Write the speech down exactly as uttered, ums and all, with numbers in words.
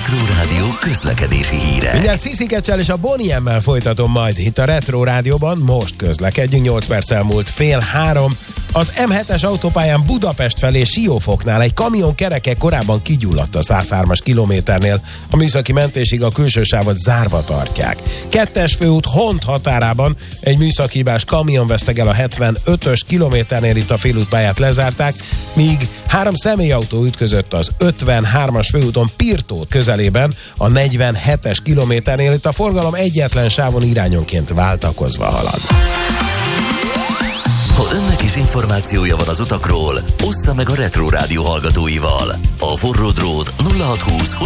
Retro Rádió közlekedési híre. Mindjárt Sziszikecsel és a Bonnie-emmel folytatom majd itt a Retro Rádióban. Most közlekedjünk, nyolc perc elmúlt fél három. Az em hetes autópályán Budapest felé Siófoknál egy kamion kereke korábban kigyulladt a száz hármas kilométernél. A műszaki mentésig a külső sávot zárva tartják. Kettes főút Hont határában egy műszaki hibás kamion veszteg el a hetvenötös kilométernél, itt a félútpályát lezárták, míg három személyautó ütközött az ötvenhármas főúton Pirtó közelében a negyvenhetes kilométernél, itt a forgalom egyetlen sávon irányonként váltakozva halad. Ha önnek is információja van az utakról, ossza meg a Retro Rádió hallgatóival. A forró drót nulla hatszázhúsz